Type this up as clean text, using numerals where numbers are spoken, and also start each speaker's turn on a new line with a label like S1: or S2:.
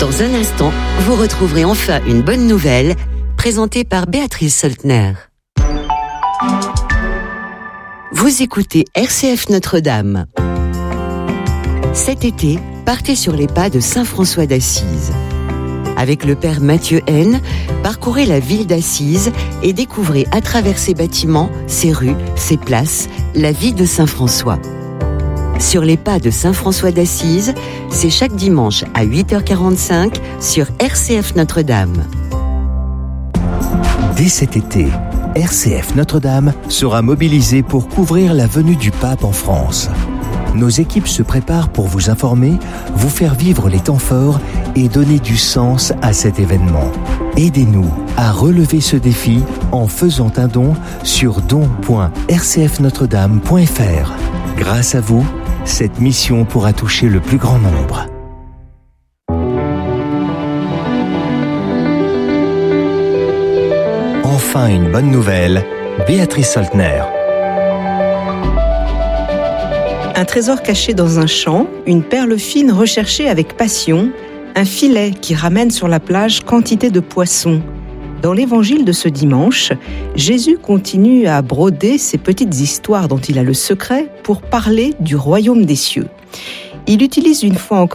S1: Dans un instant, vous retrouverez enfin une bonne nouvelle présentée par Béatrice Soltner. Vous écoutez RCF Notre-Dame. Cet été, partez sur les pas de Saint François d'Assise. Avec le père Mathieu Haine, parcourez la ville d'Assise et découvrez à travers ses bâtiments, ses rues, ses places, la vie de Saint François. Sur les pas de Saint François d'Assise, c'est chaque dimanche à 8h45 sur RCF Notre-Dame.
S2: Dès cet été, RCF Notre-Dame sera mobilisée pour couvrir la venue du pape en France. Nos équipes se préparent pour vous informer, vous faire vivre les temps forts et donner du sens à cet événement. Aidez-nous à relever ce défi en faisant un don sur don.rcfnotredame.fr. Grâce à vous, cette mission pourra toucher le plus grand nombre. Enfin une bonne nouvelle, Béatrice Soltner.
S3: Un trésor caché dans un champ, une perle fine recherchée avec passion, un filet qui ramène sur la plage quantité de poissons. Dans l'évangile de ce dimanche, Jésus continue à broder ces petites histoires dont il a le secret pour parler du royaume des cieux. Il utilise une fois encore